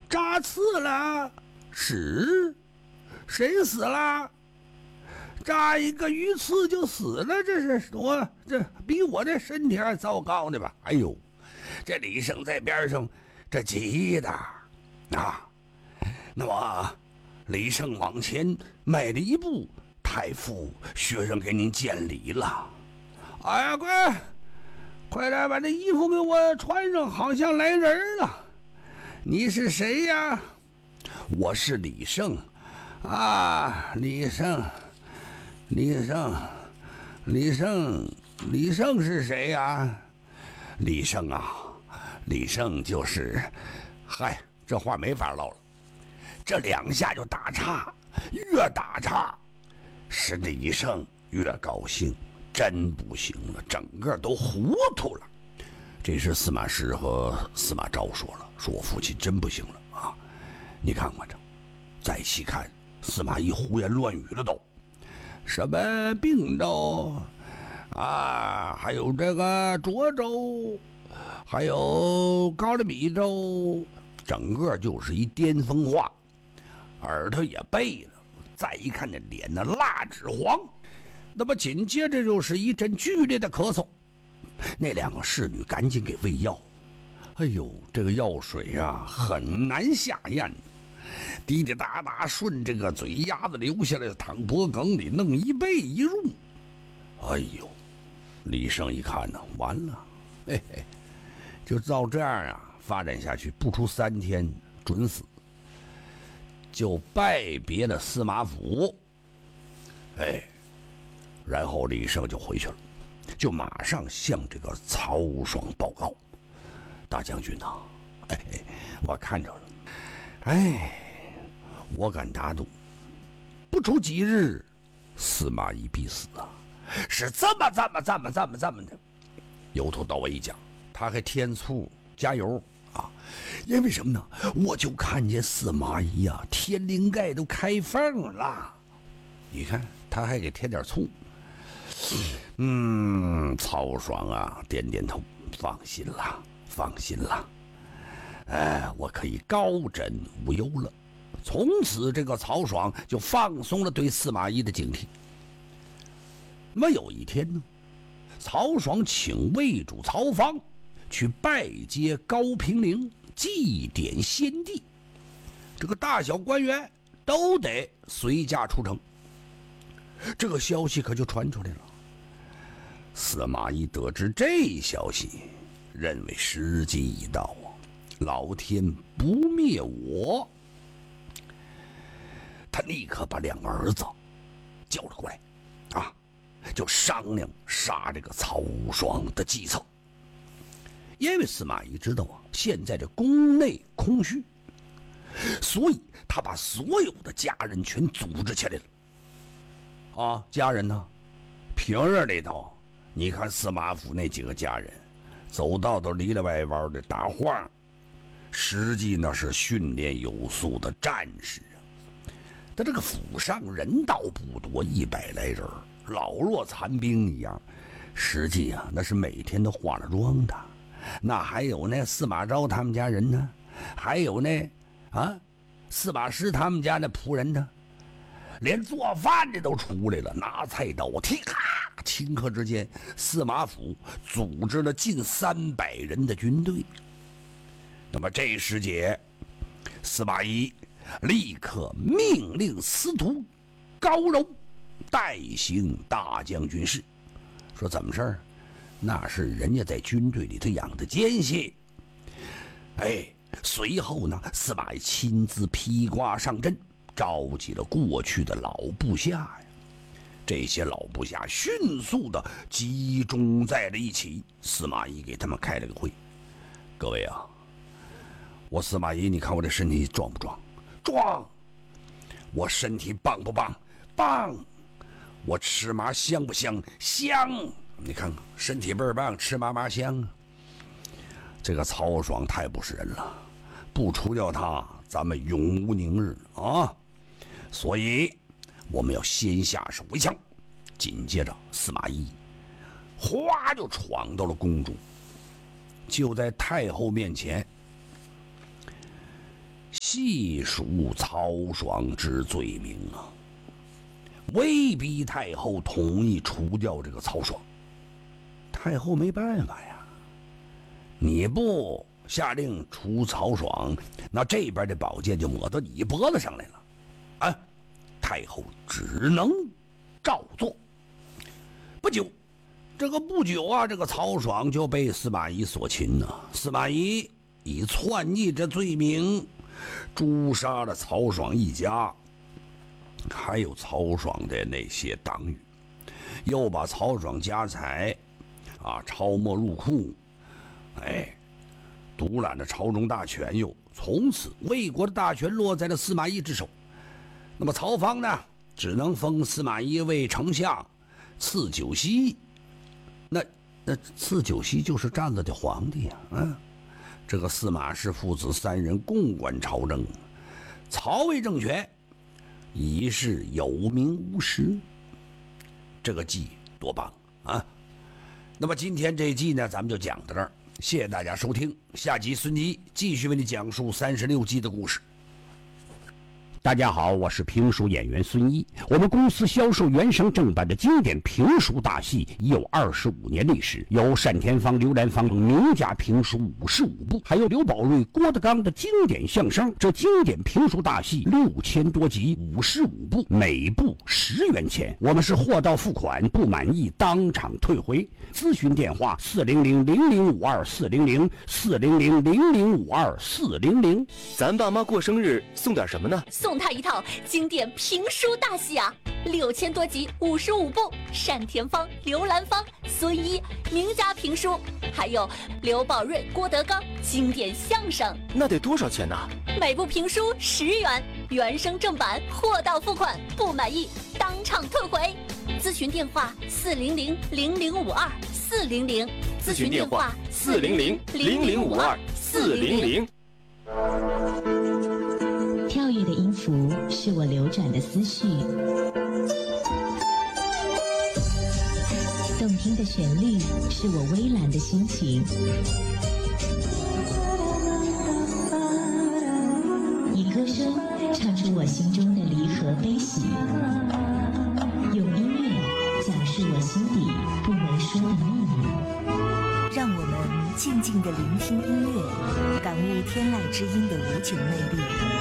扎刺了？是，谁死了？扎一个鱼刺就死了，这是这比我这身体还糟糕的吧？哎呦，这李胜在边上这急的啊。那么李胜往前迈了一步，太傅，学生给您见礼了。哎呀，快点把这衣服给我穿上，好像来人了。你是谁呀？我是李胜啊，李胜是谁呀？李胜啊，李胜就是，嗨，这话没法唠了。这两下就打岔，越打岔，使李胜越高兴，真不行了，整个都糊涂了。这时司马师和司马昭说了，说我父亲真不行了啊！你看看这，再细看，司马懿胡言乱语了都，什么并州啊，还有这个涿州，还有高丽米州，整个就是一巅峰话。耳朵也背了，再一看那脸那蜡纸黄，那么紧接着就是一阵剧烈的咳嗽。那两个侍女赶紧给喂药，哎呦，这个药水啊很难下咽，滴滴答答顺这个嘴丫子流下来，淌脖梗里弄一背一入。哎呦，李胜一看呢，完了，嘿嘿，就照这样啊发展下去，不出3天准死。就拜别了司马府，哎，然后李胜就回去了，就马上向这个曹爽报告：“大将军呐，哎，我看着了，哎，我敢打赌，不出几日，司马懿必死啊！是这么的，由头到尾一讲，他还添醋加油。”啊，因为什么呢？我就看见司马懿啊，天灵盖都开缝了。你看，他还给添点醋。曹爽啊，点点头，放心了。哎，我可以高枕无忧了。从此，这个曹爽就放松了对司马懿的警惕。那么有一天呢，曹爽请魏主曹芳去拜接高平陵，祭奠先帝，这个大小官员都得随驾出城。这个消息可就传出来了。司马懿得知这消息，认为时机已到啊，老天不灭我。他立刻把两个儿子叫了过来，啊，就商量杀这个曹爽的计策。因为司马懿知道啊，现在这宫内空虚，所以他把所有的家人全组织起来了。啊，家人呢？平日里头，你看司马府那几个家人，走道都里里外外的打晃，实际那是训练有素的战士啊。他这个府上人倒不多，100来人，老弱残兵一样，实际啊，那是每天都化了妆的。那还有那司马昭他们家人呢，还有那司马师他们家那仆人呢，连做饭的都出来了，拿菜刀踢咔，顷刻之间，司马府组织了近300人的军队。那么这时节，司马懿立刻命令司徒高柔代行大将军事，说怎么事儿？那是人家在军队里头养的奸细。哎，随后呢，司马懿亲自披挂上阵，召集了过去的老部下呀。这些老部下迅速的集中在了一起，司马懿给他们开了个会。各位啊，我司马懿，你看我这身体壮不壮？壮。我身体棒不棒？棒。我吃麻香不香？香。你看看身体倍儿棒，吃麻香啊！这个曹爽太不是人了，不除掉他，咱们永无宁日啊！所以我们要先下手为强。紧接着，司马懿哗就闯到了宫中，就在太后面前细数曹爽之罪名啊，威逼太后同意除掉这个曹爽。太后没办法呀，你不下令除曹爽，那这边的宝剑就抹到你脖子上来了啊！太后只能照做。不久啊，这个曹爽就被司马懿所擒了。司马懿以篡逆之罪名诛杀了曹爽一家，还有曹爽的那些党羽，又把曹爽家财抄没入库，独揽了朝中大权，又从此魏国的大权落在了司马懿之手。那么曹芳呢，只能封司马懿为丞相，赐九锡。那赐九锡就是站着的皇帝啊。这个司马氏父子三人共管朝政，曹魏政权已是有名无实。这个计多棒啊！那么今天这一季呢，咱们就讲到这儿，谢谢大家收听。下集孙吉继续为你讲述36计的故事。 大家好，我是评书演员孙一。我们公司销售原声正版的经典评书大戏已有25年历史，有单田芳、刘兰芳等名家评书55部，还有刘宝瑞、郭德纲的经典相声。这经典评书大戏6000多集，55部，每部10元钱。我们是货到付款，不满意当场退回。咨询电话400-0052-400，400-0052-400。 咱爸妈过生日送点什么呢？ 送他一套经典评书大戏啊，6000多集，55部，单田芳、刘兰芳、孙一名家评书，还有刘宝瑞、郭德纲经典相声。 那得多少钱呢？ 每部评书10元，原声正版，货到付款，不满意当场退回。咨询电话400-0052-400， 咨询电话400-0052-400。 跳跃的音符是我流转的思绪，动听的旋律是我微澜的心情。以歌声唱出我心中的离合悲喜，用音乐讲述我心底不能说的秘密。 让我们静静地聆听音乐，感悟天籁之音的无穷魅力。